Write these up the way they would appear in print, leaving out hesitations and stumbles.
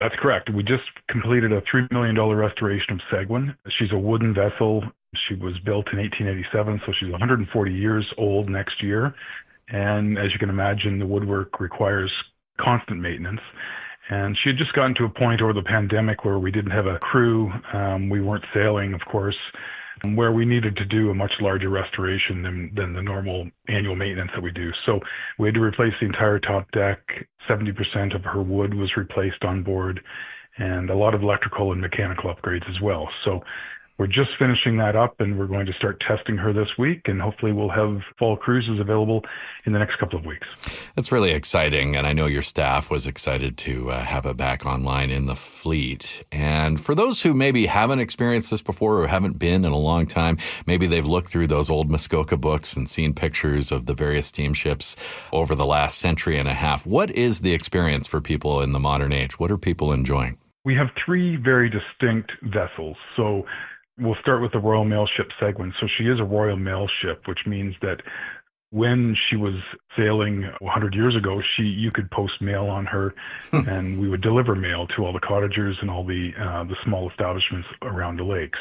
That's correct. We just completed a $3 million restoration of Seguin. She's a wooden vessel. She was built in 1887, so she's 140 years old next year. And as you can imagine, the woodwork requires constant maintenance. And she had just gotten to a point over the pandemic where we didn't have a crew. We weren't sailing, of course, where we needed to do a much larger restoration than the normal annual maintenance that we do. So we had to replace the entire top deck. 70% of her wood was replaced on board, and a lot of electrical and mechanical upgrades as well. So we're just finishing that up, and we're going to start testing her this week, and hopefully we'll have fall cruises available in the next couple of weeks. That's really exciting, and I know your staff was excited to have it back online in the fleet. And for those who maybe haven't experienced this before or haven't been in a long time, maybe they've looked through those old Muskoka books and seen pictures of the various steamships over the last century and a half. What is the experience for people in the modern age? What are people enjoying? We have three very distinct vessels. So we'll start with the Royal Mail ship Seguin. So she is a Royal Mail ship, which means that when she was sailing 100 years ago, you could post mail on her, and we would deliver mail to all the cottagers and all the small establishments around the lakes.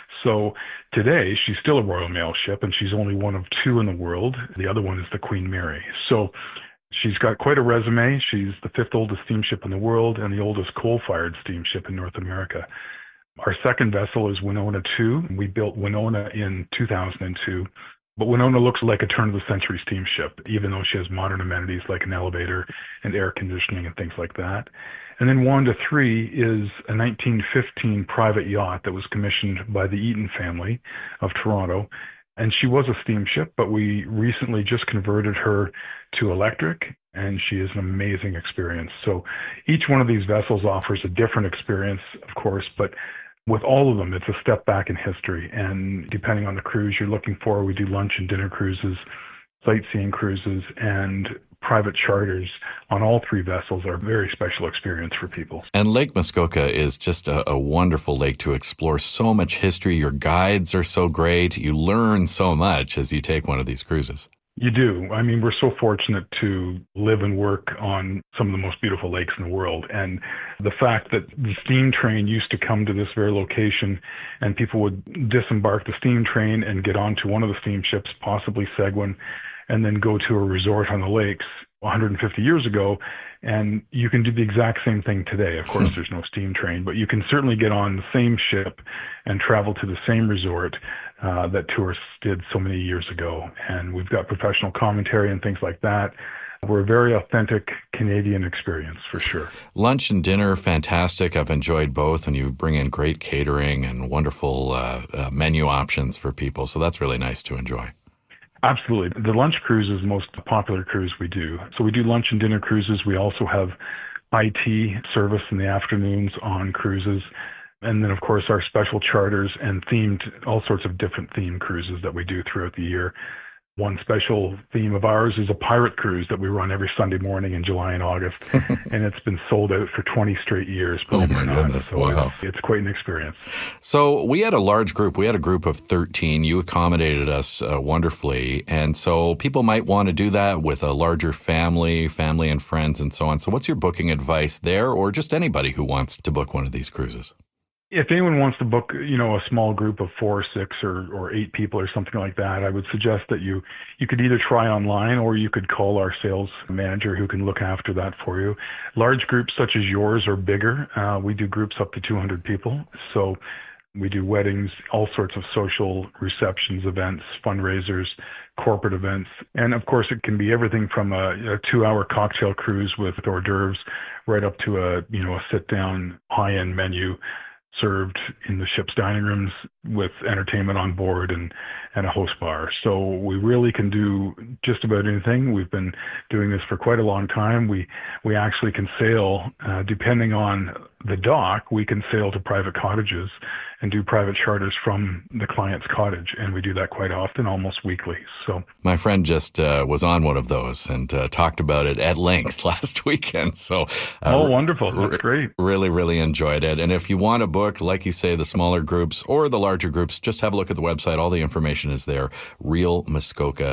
So today, she's still a Royal Mail ship, and she's only one of two in the world. The other one is the Queen Mary. So she's got quite a resume. She's the fifth oldest steamship in the world and the oldest coal-fired steamship in North America. Our second vessel is Winona II. We built Winona in 2002, but Winona looks like a turn-of-the-century steamship, even though she has modern amenities like an elevator and air conditioning and things like that. And then Wanda III is a 1915 private yacht that was commissioned by the Eaton family of Toronto. And she was a steamship, but we recently just converted her to electric, and she is an amazing experience. So each one of these vessels offers a different experience, of course, but with all of them, it's a step back in history. And depending on the cruise you're looking for, we do lunch and dinner cruises, sightseeing cruises, and private charters on all three vessels are a very special experience for people. And Lake Muskoka is just a wonderful lake to explore. So much history. Your guides are so great. You learn so much as you take one of these cruises. You do. I mean, we're so fortunate to live and work on some of the most beautiful lakes in the world. And the fact that the steam train used to come to this very location, and people would disembark the steam train and get onto one of the steamships, possibly Seguin, and then go to a resort on the lakes 150 years ago. And you can do the exact same thing today. Of course, there's no steam train, but you can certainly get on the same ship and travel to the same resort that tourists did so many years ago. And we've got professional commentary and things like that. We're a very authentic Canadian experience, for sure. Lunch and dinner, fantastic. I've enjoyed both, and you bring in great catering and wonderful menu options for people. So that's really nice to enjoy. Absolutely. The lunch cruise is the most popular cruise we do. So we do lunch and dinner cruises. We also have high tea service in the afternoons on cruises. And then, of course, our special charters and all sorts of different themed cruises that we do throughout the year. One special theme of ours is a pirate cruise that we run every Sunday morning in July and August. And it's been sold out for 20 straight years. Oh, my goodness. So wow. It's quite an experience. So we had a large group. We had a group of 13. You accommodated us wonderfully. And so people might want to do that with a larger family and friends and so on. So what's your booking advice there, or just anybody who wants to book one of these cruises? If anyone wants to book, a small group of 4 or 6 or 8 people or something like that, I would suggest that you could either try online or you could call our sales manager who can look after that for you. Large groups such as yours or bigger, we do groups up to 200 people. So we do weddings, all sorts of social receptions, events, fundraisers, corporate events. And of course, it can be everything from a 2-hour cocktail cruise with hors d'oeuvres right up to a sit-down high-end menu served in the ship's dining rooms with entertainment on board and a host bar. So we really can do just about anything. We've been doing this for quite a long time. We actually can sail, depending on the dock, we can sail to private cottages and do private charters from the client's cottage. And we do that quite often, almost weekly. So my friend just was on one of those and talked about it at length last weekend. So wonderful. That's great. Really, really enjoyed it. And if you want to book, like you say, the smaller groups or the larger groups, just have a look at the website. All the information is there, realmuskoka.com.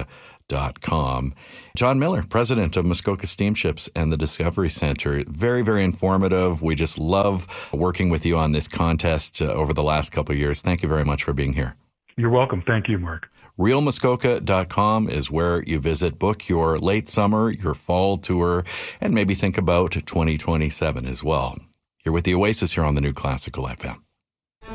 John Miller, president of Muskoka Steamships and the Discovery Center. Very, very informative. We just love working with you on this contest over the last couple of years. Thank you very much for being here. You're welcome. Thank you, Mark. RealMuskoka.com is where you visit. Book your late summer, your fall tour, and maybe think about 2027 as well. You're with the Oasis here on the New Classical FM.